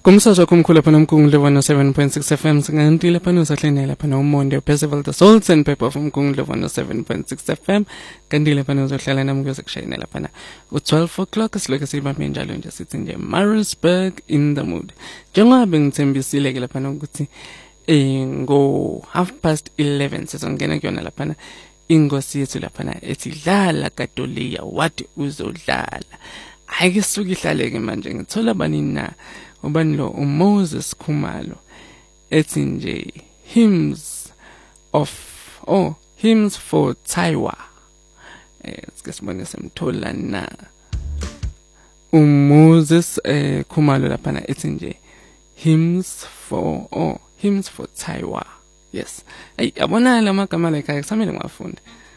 Kumsazwa kumkhulu phana umkungule 107.6 FM singantile phana usahlenela phana umonde uPercival the Salt and Pepper from umkungule 107.6 FM kandile phana uzohlala nami kuyokushayinela phana u12 o'clock siloke sibambe njalo nje sithi nje Maritzburg in the mood njengoba bengithembisile ke lapha ukuthi ngo 11:30 sizongena kuyona lapha ingosi yethu lapha ethi dlala katoliya what uzodlala ayikesuka ihlaleke manje ngithola banini na ubani lo uMoses Khumalo ethi nje hymns for Taiwa sike sibone semthola na uMoses Khumalo lapha ethi nje hymns for Taiwa. Yes, yabona la magama la ekhaya kusamele ngwafunda